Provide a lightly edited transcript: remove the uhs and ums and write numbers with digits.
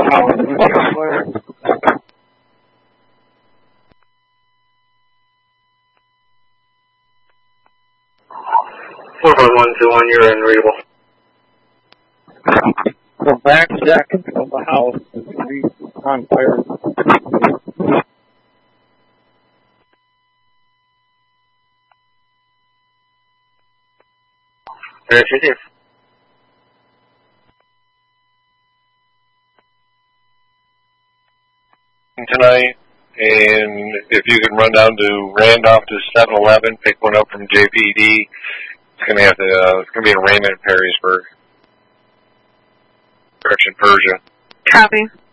house. 45121, you're unreadable. The back deck of the house is on fire. Yes, it is. Tonight, and if you can run down to Randolph to 7-Eleven, pick one up from JPD. It's gonna be in Raymond, Perrysburg, direction Persia. Copy.